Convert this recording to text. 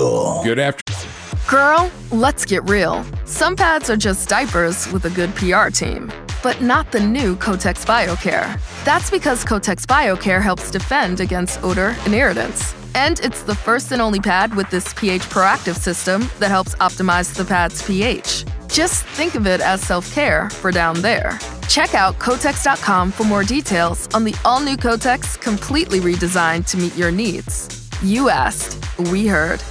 Kotex. Good afternoon. Girl, let's get real. Some pads are just diapers with a good PR team, but not the new Kotex BioCare. That's because Kotex BioCare helps defend against odor and irritants. And it's the first and only pad with this pH proactive system that helps optimize the pad's pH. Just think of it as self-care for down there. Check out Kotex.com for more details on the all-new Kotex, completely redesigned to meet your needs. You asked, we heard.